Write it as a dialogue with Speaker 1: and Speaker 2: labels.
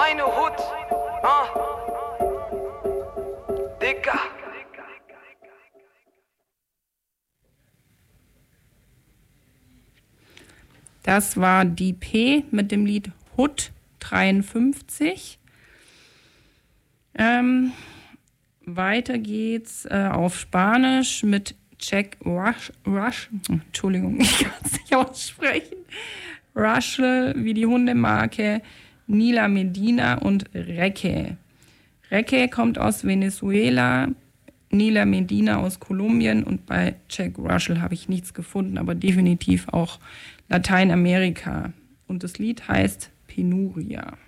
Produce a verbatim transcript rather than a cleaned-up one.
Speaker 1: Meine Hut, ah, Dicker.
Speaker 2: Das war die P mit dem Lied Hut dreiundfünfzig. Ähm, weiter geht's äh, auf Spanisch mit Jack Rush, Rush. Entschuldigung, ich kann es nicht aussprechen. Russell wie die Hundemarke, Nila Medina und Reque. Reque kommt aus Venezuela, Nila Medina aus Kolumbien und bei Jack Russell habe ich nichts gefunden, aber definitiv auch Lateinamerika. Und das Lied heißt Penuria.